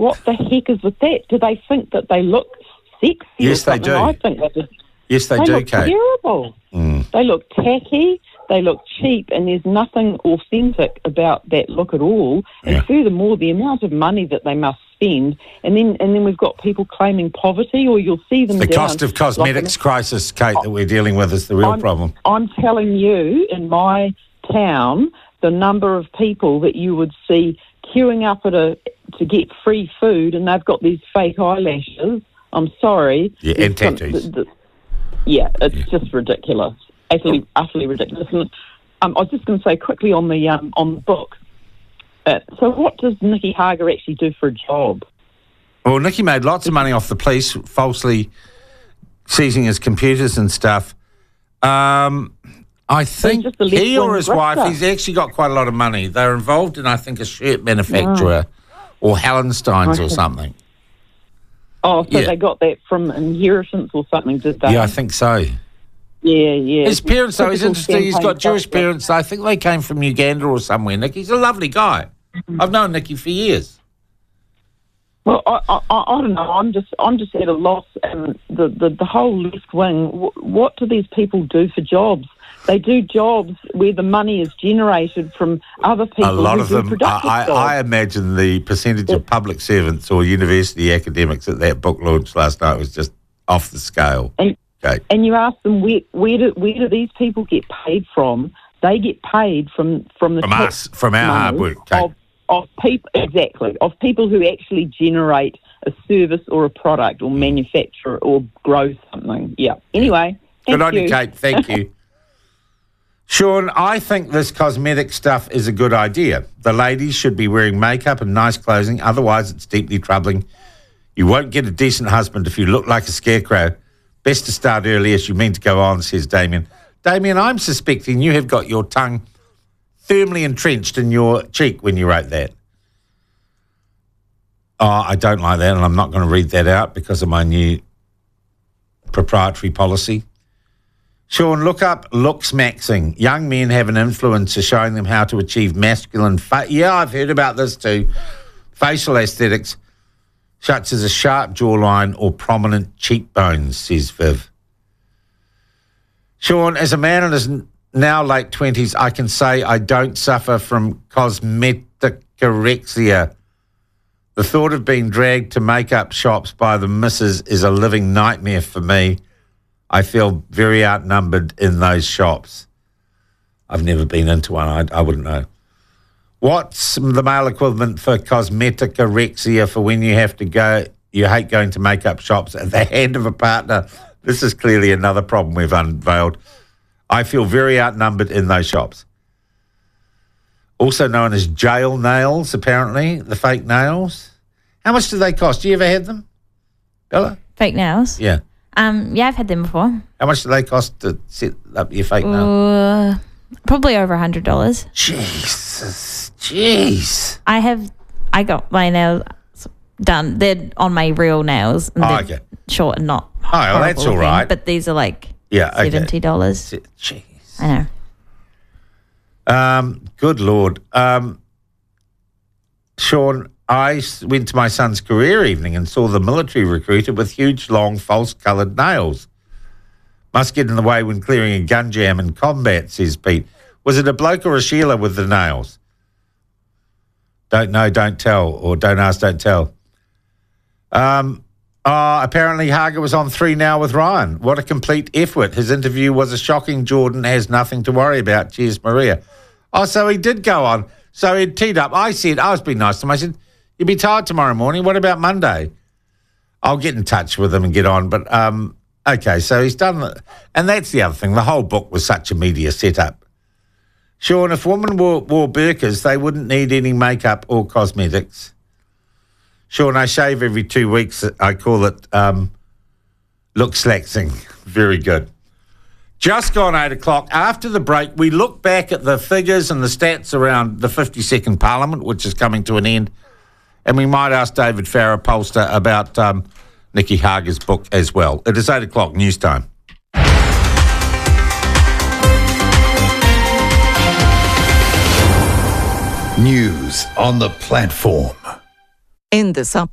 what the heck is with that? Do they think that they look sexy? Yes, they do. I think that Yes, they do, look Kate. terrible. They look tacky. They look cheap, and there's nothing authentic about that look at all. And furthermore, the amount of money that they must spend, and then we've got people claiming poverty, or you'll see them The down, cost of cosmetics crisis, Kate, that we're dealing with is the real problem. I'm telling you, in my town, the number of people that you would see queuing up to get free food, and they've got these fake eyelashes. I'm sorry. Yeah, and tattoos. It's just ridiculous. Utterly ridiculous. And, I was just going to say quickly on the book. So what does Nicky Hager actually do for a job? Well, Nicky made lots of money off the police, falsely seizing his computers and stuff. I think he or his wife, he's actually got quite a lot of money. They're involved in, I think, a shirt manufacturer or Hallensteins or something. Oh, so they got that from inheritance or something, did they? Yeah, I think so. Yeah. His parents, though, he's interesting. He's got Jewish parents. I think they came from Uganda or somewhere. Nick, he's a lovely guy. I've known Nicky for years. Well, I don't know. I'm just at a loss. And the whole left wing. What do these people do for jobs? They do jobs where the money is generated from other people. A lot of them. I I imagine the percentage of public servants or university academics at that book launch last night was just off the scale. And you ask them where do these people get paid from? They get paid from us, from our hard work of people, exactly, of people who actually generate a service or a product or manufacture or grow something. Yeah. Anyway, good on you, Kate. Thank you. Sean, I think this cosmetic stuff is a good idea. The ladies should be wearing makeup and nice clothing, otherwise it's deeply troubling. You won't get a decent husband if you look like a scarecrow. Best to start early as you mean to go on, says Damien. Damien, I'm suspecting you have got your tongue firmly entrenched in your cheek when you wrote that. Oh, I don't like that, and I'm not going to read that out because of my new proprietary policy. Sean, look up looks maxing. Young men have an influencer showing them how to achieve masculine yeah, I've heard about this too. Facial aesthetics, such as a sharp jawline or prominent cheekbones, says Viv. Sean, as a man in his now late 20s, I can say I don't suffer from cosmeticorexia. The thought of being dragged to makeup shops by the missus is a living nightmare for me. I feel very outnumbered in those shops. I've never been into one. I wouldn't know. What's the male equivalent for cosmeticorexia for when you have to go, you hate going to makeup shops at the hand of a partner? This is clearly another problem we've unveiled. I feel very outnumbered in those shops. Also known as jail nails, apparently, the fake nails. How much do they cost? Do you ever had them, Bella? Fake nails? Yeah. Yeah, I've had them before. How much do they cost to set up your fake nail? Probably over $100. Jesus. Jeez. I got my nails done. They're on my real nails. And they're short and not well, that's all right. But these are like $70. Jeez. I know. Good Lord. Sean, I went to my son's career evening and saw the military recruiter with huge, long, false-coloured nails. Must get in the way when clearing a gun jam in combat, says Pete. Was it a bloke or a Sheila with the nails? Don't know, don't tell, or don't ask, don't tell. Apparently Hager was on 3 Now with Ryan. What a complete effort. His interview was a shocking Jordan has nothing to worry about. Cheers, Maria. Oh, so he did go on. So he'd teed up. I was being nice to him. I said, you'll be tired tomorrow morning. What about Monday? I'll get in touch with him and get on. But, okay, so he's done. And that's the other thing. The whole book was such a media setup. Sean, if women wore burqas, they wouldn't need any makeup or cosmetics. Sean, I shave every 2 weeks. I call it look slaxing. Very good. Just gone 8 o'clock. After the break, we look back at the figures and the stats around the 52nd Parliament, which is coming to an end. And we might ask David Farrer, pollster, about Nicky Hager's book as well. It is 8 o'clock, news time. News on the platform. In the